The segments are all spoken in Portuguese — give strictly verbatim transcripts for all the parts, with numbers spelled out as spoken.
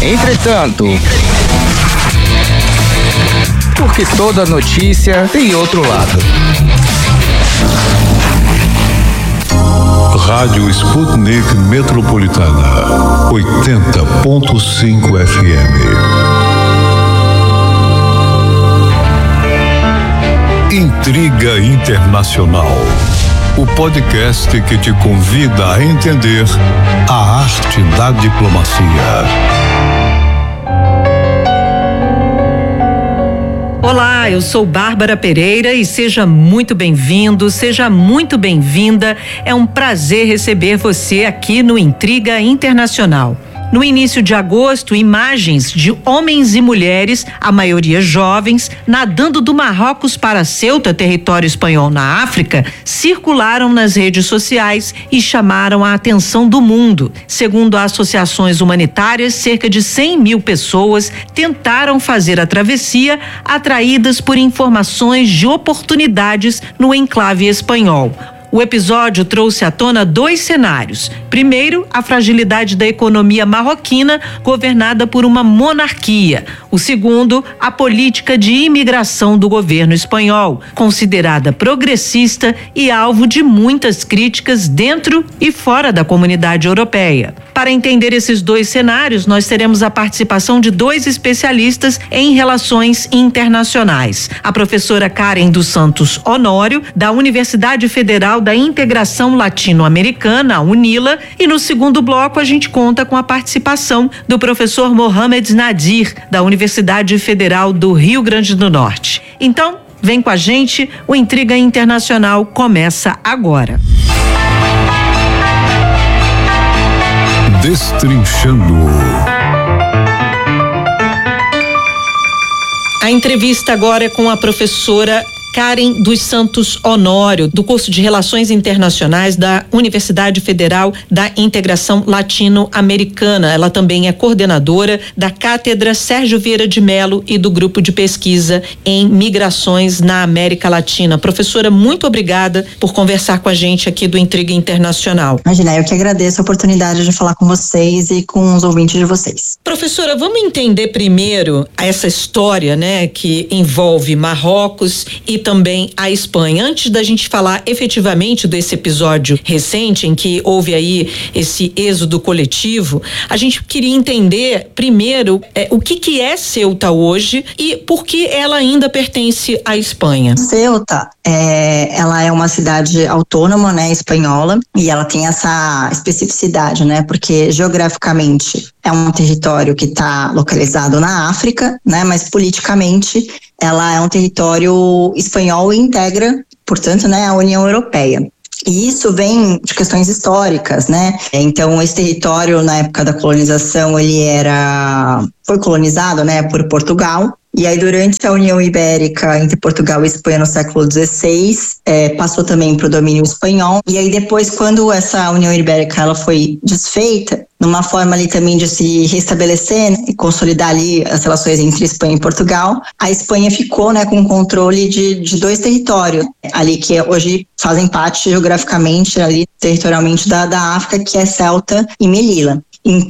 Entretanto, porque toda notícia tem outro lado. Rádio Sputnik Metropolitana, oitenta ponto cinco F M. Intriga Internacional, o podcast que te convida a entender a arte da diplomacia. Olá, eu sou Bárbara Pereira e seja muito bem-vindo, seja muito bem-vinda. É um prazer receber você aqui no Intriga Internacional. No início de agosto, imagens de homens e mulheres, a maioria jovens, nadando do Marrocos para Ceuta, território espanhol na África, circularam nas redes sociais e chamaram a atenção do mundo. Segundo associações humanitárias, cerca de cem mil pessoas tentaram fazer a travessia, atraídas por informações de oportunidades no enclave espanhol. O episódio trouxe à tona dois cenários. Primeiro, a fragilidade da economia marroquina, governada por uma monarquia. O segundo, a política de imigração do governo espanhol, considerada progressista e alvo de muitas críticas dentro e fora da comunidade europeia. Para entender esses dois cenários, nós teremos a participação de dois especialistas em relações internacionais. A professora Karen dos Santos Honório, da Universidade Federal da Integração Latino-Americana, a UNILA, e no segundo bloco a gente conta com a participação do professor Mohamed Nadir, da Universidade Federal do Rio Grande do Norte. Então, vem com a gente, o Intriga Internacional começa agora. Destrinchando. A entrevista agora é com a professora Karen dos Santos Honório, do curso de Relações Internacionais da Universidade Federal da Integração Latino-Americana. Ela também é coordenadora da Cátedra Sérgio Vieira de Mello e do Grupo de Pesquisa em Migrações na América Latina. Professora, muito obrigada por conversar com a gente aqui do Intriga Internacional. Imagina, eu que agradeço a oportunidade de falar com vocês e com os ouvintes de vocês. Professora, vamos entender primeiro essa história, né, que envolve Marrocos e também a Espanha. Antes da gente falar efetivamente desse episódio recente em que houve aí esse êxodo coletivo, a gente queria entender primeiro é, o que que é Ceuta hoje e por que ela ainda pertence à Espanha. Ceuta, é, ela é uma cidade autônoma, né, espanhola, e ela tem essa especificidade, né, porque geograficamente é um território que está localizado na África, né, mas politicamente ela é um território espanhol e integra, portanto, né, a União Europeia. E isso vem de questões históricas, né? Então, esse território, na época da colonização, ele era, foi colonizado, né, por Portugal. E aí, durante a União Ibérica, entre Portugal e Espanha, no século dezesseis, é, passou também para o domínio espanhol. E aí, depois, quando essa União Ibérica ela foi desfeita, numa forma ali também de se restabelecer, né, e consolidar ali as relações entre Espanha e Portugal, a Espanha ficou, né, com controle de, de dois territórios, ali que hoje fazem parte geograficamente, ali territorialmente da, da África, que é Ceuta e Melilla.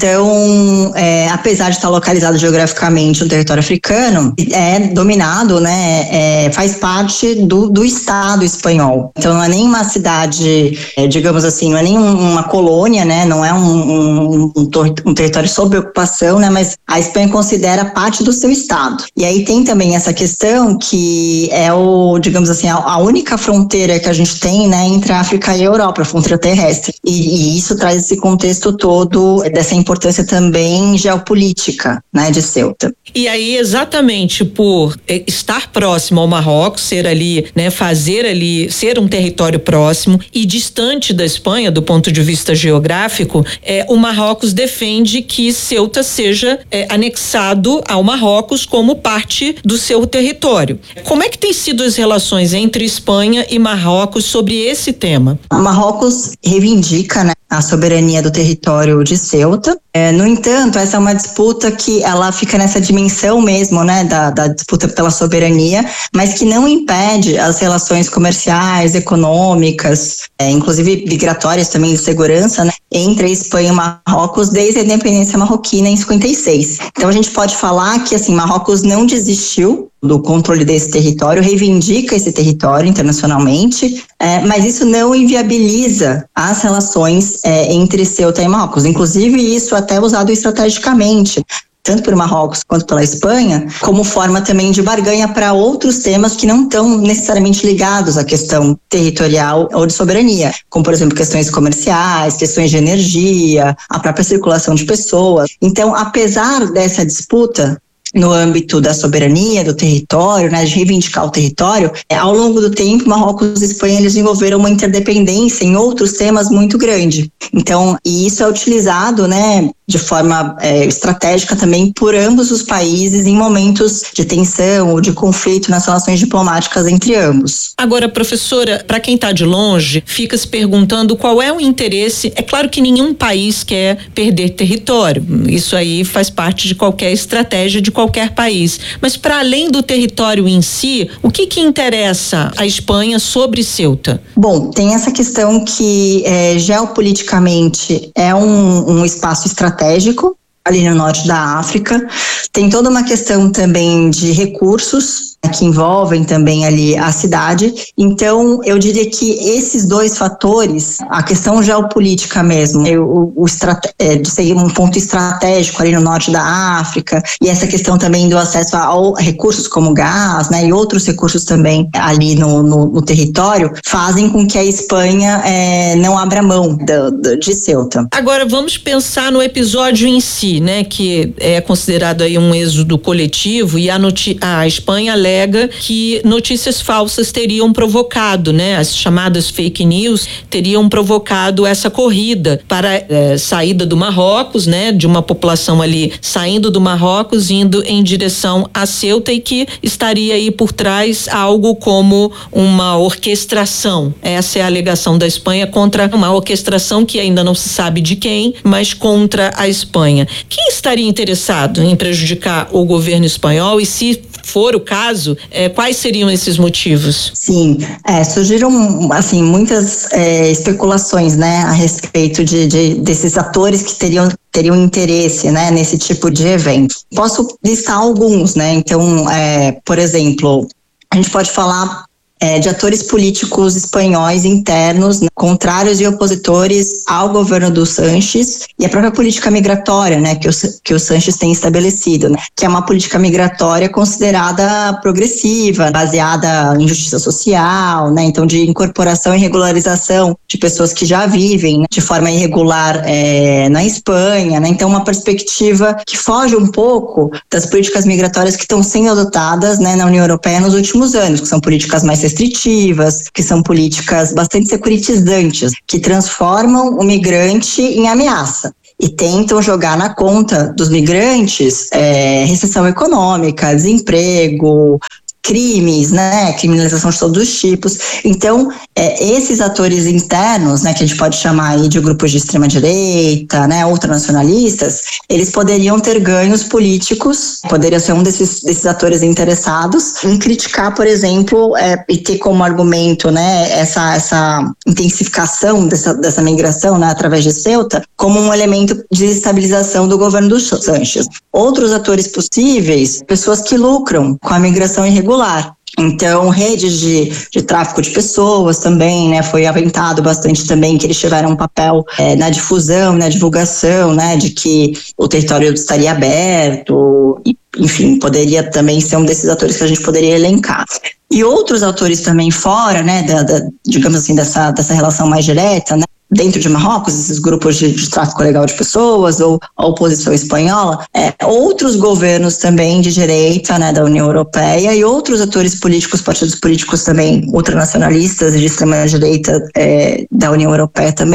Então, é, apesar de estar localizado geograficamente no território africano, é dominado, né, é, faz parte do, do Estado espanhol. Então, não é nem uma cidade, é, digamos assim, não é nem uma colônia, né, não é um, um, um, um território sob ocupação, né, mas a Espanha considera parte do seu Estado. E aí tem também essa questão que é o, digamos assim, a, a única fronteira que a gente tem, né, entre a África e a Europa, a fronteira terrestre. E, e isso traz esse contexto todo essa importância também geopolítica, né, de Ceuta. E aí, exatamente por estar próximo ao Marrocos, ser ali, né, fazer ali, ser um território próximo e distante da Espanha, do ponto de vista geográfico, é, o Marrocos defende que Ceuta seja é, anexado ao Marrocos como parte do seu território. Como é que tem sido as relações entre Espanha e Marrocos sobre esse tema? O Marrocos reivindica, né, a soberania do território de Ceuta. É, no entanto, essa é uma disputa que ela fica nessa dimensão mesmo, né, da, da disputa pela soberania, mas que não impede as relações comerciais, econômicas, é, inclusive migratórias também de segurança, né, entre a Espanha e Marrocos desde a independência marroquina em cinquenta e seis. Então a gente pode falar que assim, Marrocos não desistiu do controle desse território, reivindica esse território internacionalmente, é, mas isso não inviabiliza as relações é, entre Ceuta e Marrocos. Inclusive, isso até é usado estrategicamente, tanto por Marrocos quanto pela Espanha, como forma também de barganha para outros temas que não estão necessariamente ligados à questão territorial ou de soberania, como, por exemplo, questões comerciais, questões de energia, a própria circulação de pessoas. Então, apesar dessa disputa no âmbito da soberania, do território, né, de reivindicar o território, é, ao longo do tempo, Marrocos e Espanha eles desenvolveram uma interdependência em outros temas muito grande. Então, e isso é utilizado, né, de forma é, estratégica também por ambos os países em momentos de tensão ou de conflito nas relações diplomáticas entre ambos. Agora, professora, para quem está de longe, fica se perguntando qual é o interesse. É claro que nenhum país quer perder território. Isso aí faz parte de qualquer estratégia de qualquer país. Mas para além do território em si, o que que interessa a Espanha sobre Ceuta? Bom, tem essa questão que é, geopoliticamente é um, um espaço estratégico ali no norte da África. Tem toda uma questão também de recursos que envolvem também ali a cidade. Então, eu diria que esses dois fatores, a questão geopolítica mesmo, o, o estrate- é, de ser um ponto estratégico ali no norte da África, e essa questão também do acesso a, a recursos como gás, né, e outros recursos também ali no, no, no território, fazem com que a Espanha é, não abra mão do, do, de Ceuta. Agora, vamos pensar no episódio em si, né, que é considerado aí um êxodo coletivo, e a, noti- a Espanha alega que notícias falsas teriam provocado, né? As chamadas fake news teriam provocado essa corrida para é, saída do Marrocos, né? De uma população ali saindo do Marrocos, indo em direção a Ceuta, e que estaria aí por trás algo como uma orquestração. Essa é a alegação da Espanha contra uma orquestração que ainda não se sabe de quem, mas contra a Espanha. Quem estaria interessado em prejudicar o governo espanhol, e se for o caso, é, quais seriam esses motivos? Sim, é, surgiram assim muitas é, especulações, né, a respeito de, de desses atores que teriam teriam interesse, né, nesse tipo de evento. Posso listar alguns, né? Então, é, por exemplo, a gente pode falar É, de atores políticos espanhóis internos, né, contrários e opositores ao governo do Sanches e a própria política migratória, né, que o, que o Sanches tem estabelecido, né, que é uma política migratória considerada progressiva, baseada em justiça social, né, então de incorporação e regularização de pessoas que já vivem, né, de forma irregular é, na Espanha, né, então uma perspectiva que foge um pouco das políticas migratórias que estão sendo adotadas, né, na União Europeia nos últimos anos, que são políticas mais restritivas, que são políticas bastante securitizantes, que transformam o migrante em ameaça e tentam jogar na conta dos migrantes é, recessão econômica, desemprego, crimes, né, criminalização de todos os tipos. Então, é, esses atores internos, né, que a gente pode chamar aí de grupos de extrema direita, né, ultranacionalistas, eles poderiam ter ganhos políticos, poderia ser um desses, desses atores interessados em criticar, por exemplo, é, e ter como argumento, né, essa, essa intensificação dessa, dessa migração, né, através de Ceuta, como um elemento de estabilização do governo do Sanches. Outros atores possíveis, pessoas que lucram com a migração irregular. Então, redes de, de tráfico de pessoas também, né, foi aventado bastante também que eles tiveram um papel é, na difusão, na divulgação, né, de que o território estaria aberto, e, enfim, poderia também ser um desses atores que a gente poderia elencar. E outros atores também fora, né, da, da, digamos assim, dessa, dessa relação mais direta, né, dentro de Marrocos, esses grupos de, de tráfico legal de pessoas ou a oposição espanhola, é, outros governos também de direita, né, da União Europeia e outros atores políticos, partidos políticos também ultranacionalistas e de extrema direita é, da União Europeia também,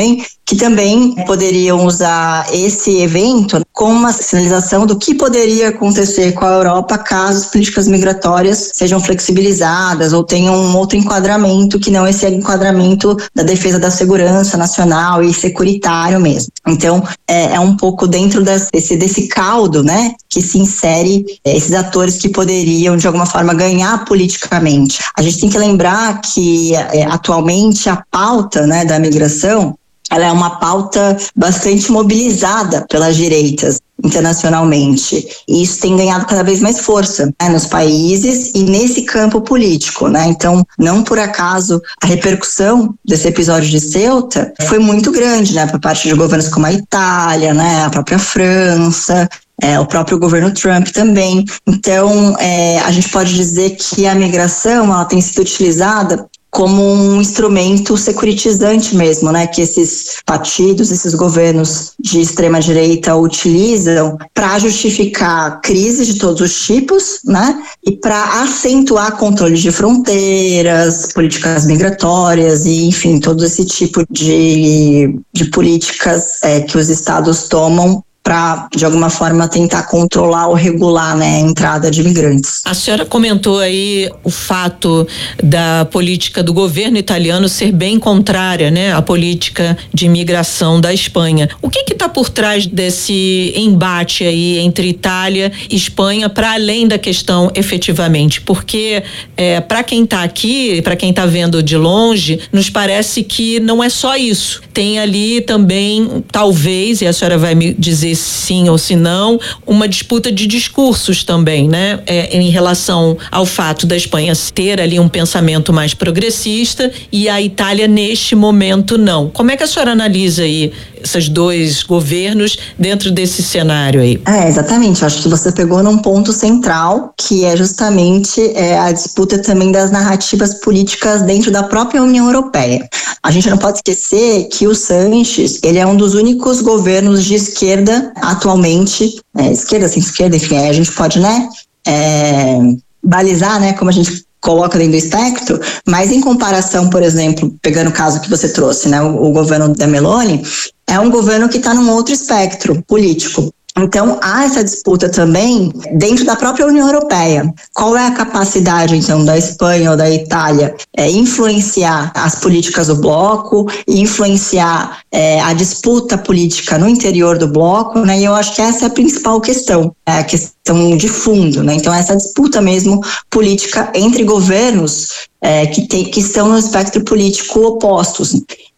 que também poderiam usar esse evento como uma sinalização do que poderia acontecer com a Europa caso as políticas migratórias sejam flexibilizadas ou tenham um outro enquadramento que não esse enquadramento da defesa da segurança nacional e securitário mesmo. Então, é, é um pouco dentro desse, desse caldo, né, que se insere é, esses atores que poderiam, de alguma forma, ganhar politicamente. A gente tem que lembrar que, é, atualmente, a pauta, né, da migração, ela é uma pauta bastante mobilizada pelas direitas internacionalmente. E isso tem ganhado cada vez mais força, né, nos países e nesse campo político, né? Então, não por acaso, a repercussão desse episódio de Ceuta foi muito grande, né, por parte de governos como a Itália, né, a própria França, É, o próprio governo Trump também. Então, é, a gente pode dizer que a migração ela tem sido utilizada como um instrumento securitizante mesmo, né, que esses partidos, esses governos de extrema direita utilizam para justificar crises de todos os tipos, né, e para acentuar controle de fronteiras, políticas migratórias e, enfim, todo esse tipo de, de políticas é, que os estados tomam para, de alguma forma, tentar controlar ou regular, né, a entrada de imigrantes. A senhora comentou aí o fato da política do governo italiano ser bem contrária, né, à política de imigração da Espanha. O que que está por trás desse embate aí entre Itália e Espanha, para além da questão efetivamente? Porque é, para quem está aqui, para quem está vendo de longe, nos parece que não é só isso. Tem ali também, talvez, e a senhora vai me dizer sim ou se não, uma disputa de discursos também, né? É, em relação ao fato da Espanha ter ali um pensamento mais progressista e a Itália neste momento não. Como é que a senhora analisa aí esses dois governos dentro desse cenário aí? É, exatamente. Eu acho que você pegou num ponto central, que é justamente é, a disputa também das narrativas políticas dentro da própria União Europeia. A gente não pode esquecer que o Sanches, ele é um dos únicos governos de esquerda atualmente, é, esquerda, centro-esquerda, enfim, a gente pode, né, é, balizar, né, como a gente coloca dentro do espectro, mas em comparação, por exemplo, pegando o caso que você trouxe, né, o, o governo da Meloni, é um governo que está num outro espectro político. Então, há essa disputa também dentro da própria União Europeia. Qual é a capacidade, então, da Espanha ou da Itália é, influenciar as políticas do bloco, influenciar é, a disputa política no interior do bloco, né? E eu acho que essa é a principal questão, é a questão de fundo, né? Então, essa disputa mesmo política entre governos é, que, tem, que estão no espectro político opostos.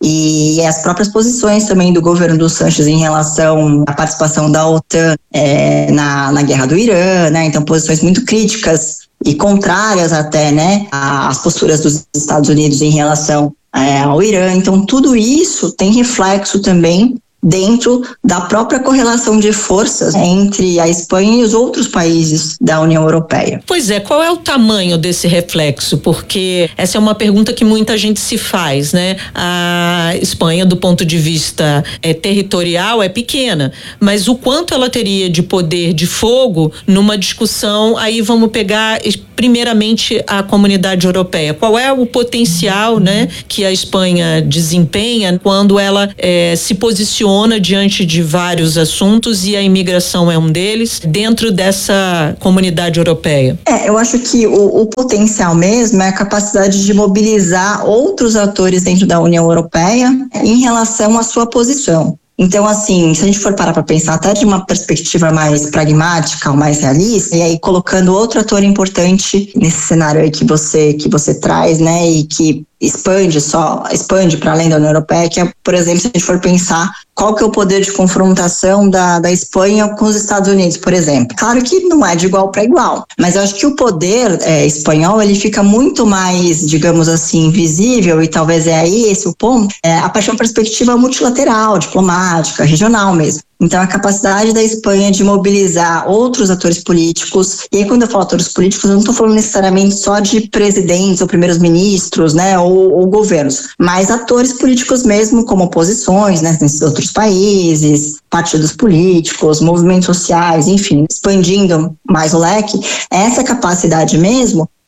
E as próprias posições também do governo do Sanches em relação à participação da OTAN é, na, na guerra do Irã, né? Então, posições muito críticas e contrárias até, né, às posturas dos Estados Unidos em relação é, ao Irã. Então, tudo isso tem reflexo também dentro da própria correlação de forças entre a Espanha e os outros países da União Europeia. Pois é, qual é o tamanho desse reflexo? Porque essa é uma pergunta que muita gente se faz, né? A Espanha, do ponto de vista é, territorial, é pequena, mas o quanto ela teria de poder de fogo numa discussão, aí vamos pegar primeiramente a comunidade europeia. Qual é o potencial, né, que a Espanha desempenha quando ela é, se posiciona diante de vários assuntos e a imigração é um deles, dentro dessa comunidade europeia? É, eu acho que o, o potencial mesmo é a capacidade de mobilizar outros atores dentro da União Europeia em relação à sua posição. Então, assim, se a gente for parar para pensar até de uma perspectiva mais pragmática ou mais realista, e aí colocando outro ator importante nesse cenário aí que você, que você traz, né, e que expande só, expande para além da União Europeia, que é, por exemplo, se a gente for pensar qual que é o poder de confrontação da, da Espanha com os Estados Unidos, por exemplo. Claro que não é de igual para igual, mas eu acho que o poder é, espanhol, ele fica muito mais, digamos assim, visível, e talvez é aí esse o ponto, é, a partir de uma perspectiva multilateral, diplomática, regional mesmo. Então, a capacidade da Espanha de mobilizar outros atores políticos, e aí quando eu falo atores políticos, eu não estou falando necessariamente só de presidentes ou primeiros ministros, né, ou, ou governos, mas atores políticos mesmo, como oposições, né, nesses outros países, partidos políticos, movimentos sociais, enfim, expandindo mais o leque, essa capacidade mesmo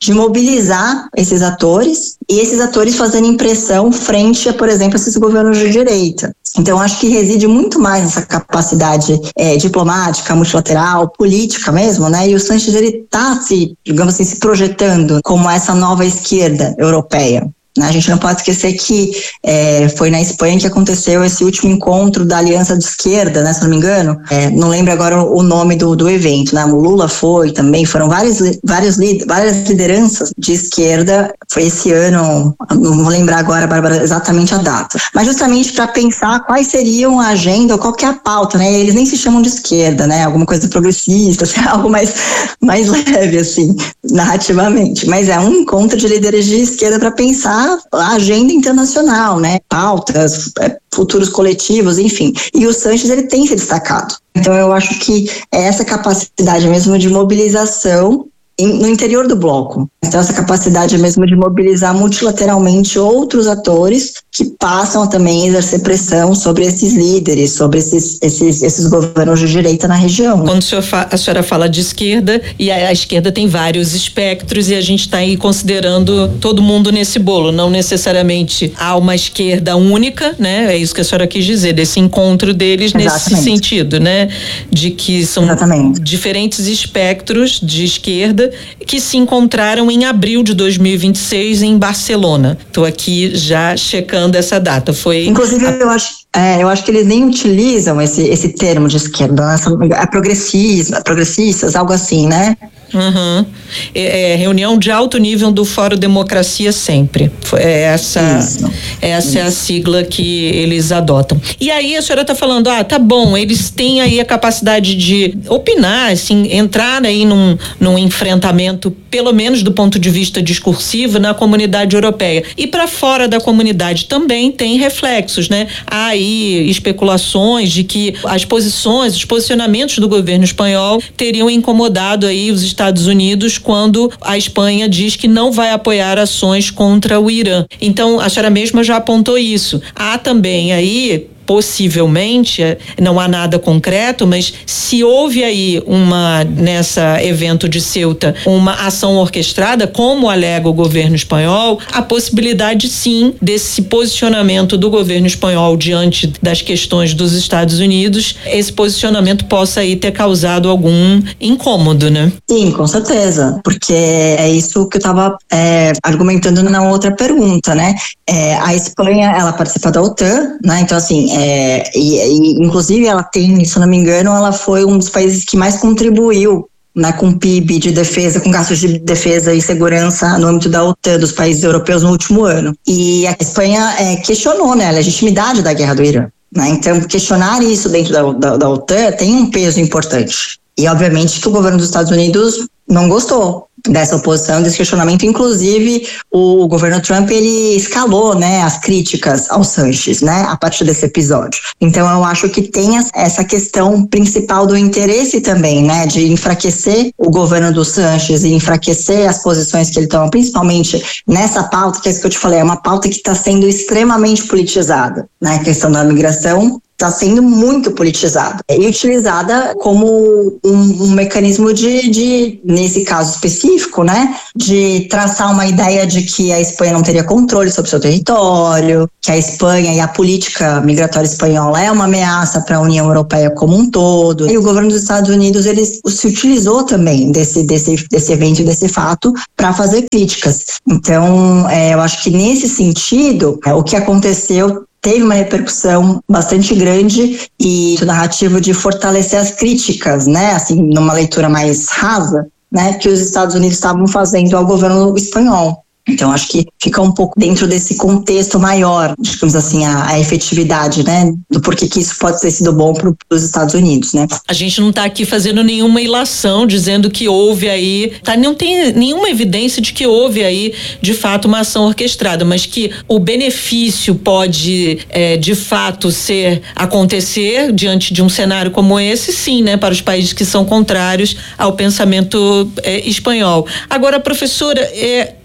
de mobilizar esses atores e esses atores fazendo impressão frente a, por exemplo, esses governos de direita. Então, acho que reside muito mais nessa capacidade é, diplomática, multilateral, política mesmo, né? E o Sanches, ele está se, digamos assim, se projetando como essa nova esquerda europeia. A gente não pode esquecer que é, foi na Espanha que aconteceu esse último encontro da Aliança de Esquerda, né, se não me engano. É, não lembro agora o nome do, do evento, né? O Lula foi também, foram vários, vários, várias lideranças de esquerda. Foi esse ano, não vou lembrar agora, Bárbara, exatamente a data. Mas justamente para pensar quais seriam a agenda, qual que é a pauta, né? Eles nem se chamam de esquerda, né? Alguma coisa progressista, assim, algo mais, mais leve, assim, narrativamente. Mas é um encontro de líderes de esquerda para pensar a agenda internacional, né? Pautas, futuros coletivos, enfim. E o Sanches, ele tem se destacado. Então eu acho que é essa capacidade mesmo de mobilização no interior do bloco. Então essa capacidade mesmo de mobilizar multilateralmente outros atores que passam a também exercer pressão sobre esses líderes, sobre esses, esses, esses governos de direita na região. Quando a senhora fala de esquerda, e a, a esquerda tem vários espectros e a gente está aí considerando todo mundo nesse bolo, não necessariamente há uma esquerda única, né? É isso que a senhora quis dizer, desse encontro deles. Exatamente. Nesse sentido, né? De que são Exatamente. Diferentes espectros de esquerda que se encontraram em abril de dois mil e vinte e seis em Barcelona. Estou aqui já checando essa data. Foi Inclusive, a... eu acho, é, eu acho que eles nem utilizam esse, esse termo de esquerda, é progressismo, progressistas, algo assim, né? Uhum. É, é, reunião de alto nível do Fórum Democracia Sempre. É essa, Isso. essa Isso. é a sigla que eles adotam. E aí a senhora está falando, ah, tá bom, eles têm aí a capacidade de opinar, assim, entrar aí num, num enfrentamento, pelo menos do ponto de vista discursivo, na comunidade europeia. E para fora da comunidade também tem reflexos, né? Há aí especulações de que as posições, os posicionamentos do governo espanhol teriam incomodado aí os Estados Estados Unidos quando a Espanha diz que não vai apoiar ações contra o Irã. Então, a senhora mesma já apontou isso. Há também aí, possivelmente, não há nada concreto, mas se houve aí uma, nessa evento de Ceuta, uma ação orquestrada, como alega o governo espanhol, a possibilidade sim desse posicionamento do governo espanhol diante das questões dos Estados Unidos, esse posicionamento possa aí ter causado algum incômodo, né? Sim, com certeza, porque é isso que eu estava é, argumentando na outra pergunta, né? É, a Espanha, ela participa da OTAN, né? Então, assim, É, e, e, inclusive ela tem, se eu não me engano, ela foi um dos países que mais contribuiu, né, com P I B de defesa, com gastos de defesa e segurança no âmbito da OTAN, dos países europeus no último ano. E a Espanha é, questionou, né, a legitimidade da guerra do Irã, né? Então questionar isso dentro da, da, da OTAN tem um peso importante. E obviamente que o governo dos Estados Unidos não gostou dessa oposição, desse questionamento. Inclusive o governo Trump, ele escalou, né, as críticas ao Sanches, né, a partir desse episódio. Então eu acho que tem essa questão principal do interesse também, né, de enfraquecer o governo do Sanches e enfraquecer as posições que ele toma, principalmente nessa pauta, que é isso que eu te falei, é uma pauta que está sendo extremamente politizada, né, a questão da migração está sendo muito politizada e utilizada como um, um mecanismo de, de, nesse caso específico, né, de traçar uma ideia de que a Espanha não teria controle sobre o seu território, que a Espanha e a política migratória espanhola é uma ameaça para a União Europeia como um todo. E o governo dos Estados Unidos, ele se utilizou também desse, desse, desse evento, desse fato, para fazer críticas. Então, é, eu acho que nesse sentido, é, o que aconteceu teve uma repercussão bastante grande e o narrativo de fortalecer as críticas, né, assim, numa leitura mais rasa, né, que os Estados Unidos estavam fazendo ao governo espanhol. Então, acho que fica um pouco dentro desse contexto maior, digamos assim, a, a efetividade, né, do porquê que isso pode ter sido bom para os Estados Unidos, né. A gente não está aqui fazendo nenhuma ilação, dizendo que houve aí, tá, não tem nenhuma evidência de que houve aí, de fato, uma ação orquestrada, mas que o benefício pode, é, de fato, ser, acontecer diante de um cenário como esse, sim, né, para os países que são contrários ao pensamento é, espanhol. Agora, professora, é, tem uma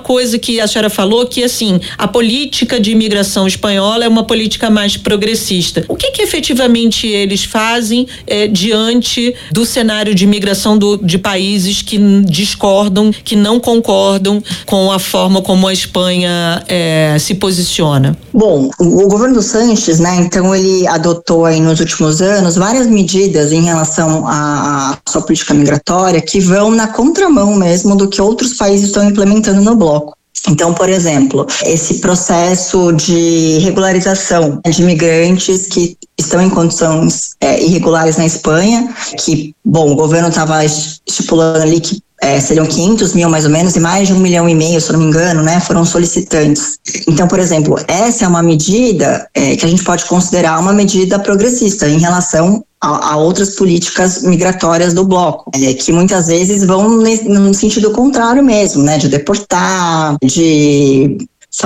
coisa que a senhora falou, que assim, a política de imigração espanhola é uma política mais progressista. O que que efetivamente eles fazem é, diante do cenário de imigração do, de países que discordam, que não concordam com a forma como a Espanha é, se posiciona? Bom, o, o governo do Sánchez, né, então ele adotou aí nos últimos anos várias medidas em relação à, à sua política migratória que vão na contramão mesmo do que outros países estão implementando no bloco. Então, por exemplo, esse processo de regularização de imigrantes que estão em condições é, irregulares na Espanha, que, bom, o governo estava estipulando ali que é, seriam quinhentos mil mais ou menos, e mais de um milhão e meio, se eu não me engano, né, foram solicitantes. Então, por exemplo, essa é uma medida é, que a gente pode considerar uma medida progressista em relação a, a outras políticas migratórias do bloco, é, que muitas vezes vão no sentido contrário mesmo, né, de deportar, de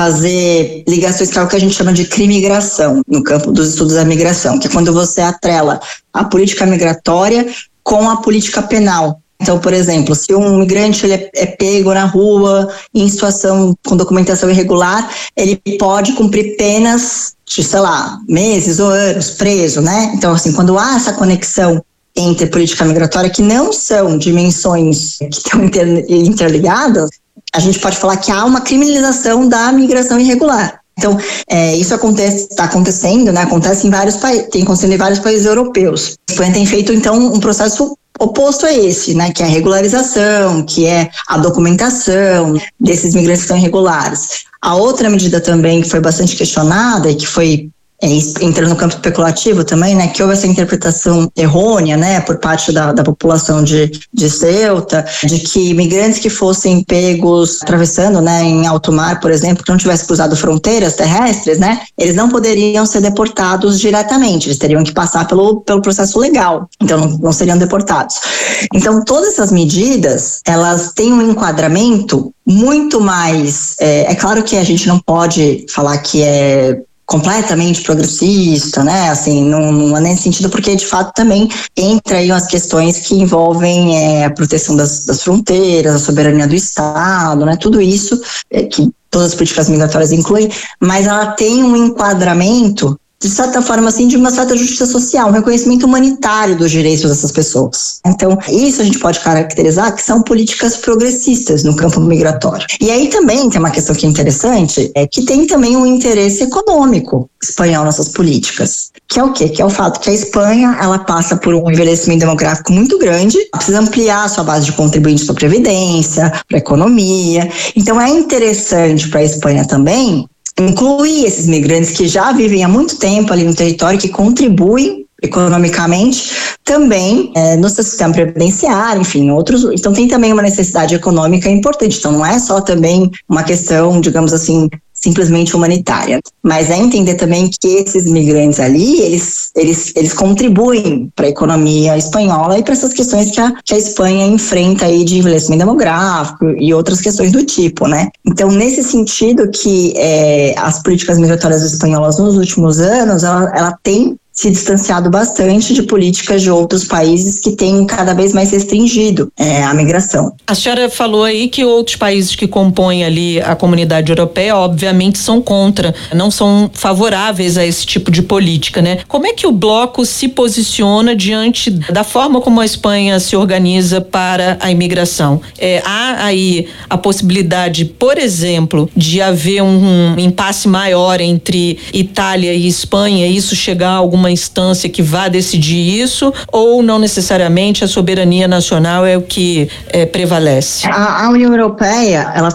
fazer ligações, que é o que a gente chama de crimigração no campo dos estudos da migração, que é quando você atrela a política migratória com a política penal. Então, por exemplo, se um migrante ele é, é pego na rua em situação com documentação irregular, ele pode cumprir penas de, sei lá, meses ou anos preso, né? Então, assim, quando há essa conexão entre política migratória, que não são dimensões que estão inter, interligadas, a gente pode falar que há uma criminalização da migração irregular. Então, é, isso está acontecendo, né? Acontece em vários países, tem acontecido em vários países europeus. A Espanha tem feito, então, um processo oposto a esse, né, que é a regularização, que é a documentação desses migrantes que estão irregulares. A outra medida também que foi bastante questionada e que foi é, entrando no campo especulativo também, né, que houve essa interpretação errônea, né, por parte da, da população de, de Ceuta, de que imigrantes que fossem pegos atravessando, né, em alto mar, por exemplo, que não tivessem cruzado fronteiras terrestres, né, eles não poderiam ser deportados diretamente, eles teriam que passar pelo, pelo processo legal, então não, não seriam deportados. Então, todas essas medidas, elas têm um enquadramento muito mais, é, é claro que a gente não pode falar que é completamente progressista, né, assim, não, não é nesse sentido, porque de fato também entra aí umas questões que envolvem é, a proteção das, das fronteiras, a soberania do Estado, né, tudo isso é, que todas as políticas migratórias incluem, mas ela tem um enquadramento de certa forma, assim, de uma certa justiça social, um reconhecimento humanitário dos direitos dessas pessoas. Então, isso a gente pode caracterizar que são políticas progressistas no campo migratório. E aí também tem uma questão que é interessante, é que tem também um interesse econômico espanhol nessas políticas, que é o quê? Que é o fato que a Espanha, ela passa por um envelhecimento demográfico muito grande, precisa ampliar a sua base de contribuintes para a Previdência, para a economia. Então, é interessante para a Espanha também incluir esses migrantes que já vivem há muito tempo ali no território, que contribuem economicamente também é, no seu sistema previdenciário, enfim, outros. Então tem também uma necessidade econômica importante. Então não é só também uma questão, digamos assim, simplesmente humanitária, mas é entender também que esses migrantes ali, eles, eles, eles contribuem para a economia espanhola e para essas questões que a, que a Espanha enfrenta aí de envelhecimento demográfico e outras questões do tipo, né? Então, nesse sentido que é, as políticas migratórias espanholas nos últimos anos, ela, ela tem se distanciado bastante de políticas de outros países que têm cada vez mais restringido é, a migração. A senhora falou aí que outros países que compõem ali a comunidade europeia, obviamente, são contra, não são favoráveis a esse tipo de política, né? Como é que o bloco se posiciona diante da forma como a Espanha se organiza para a imigração? É, há aí a possibilidade, por exemplo, de haver um, um impasse maior entre Itália e Espanha, e isso chegar a alguma instância que vá decidir isso, ou não necessariamente a soberania nacional é o que é, prevalece? A, a União Europeia, ela